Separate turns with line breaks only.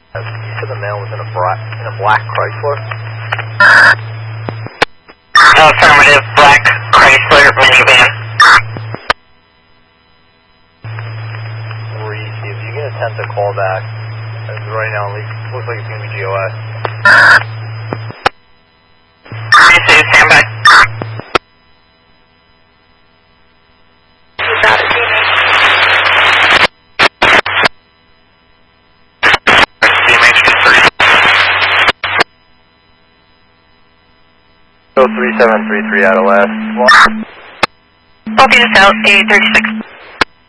You said the man was in a black Chrysler?
Affirmative, black Chrysler minivan.
Reese, if you can attempt to call back, right now it looks like it's going to be GOS.
Stand by.
So 3733 out of last.
Focus out, A36.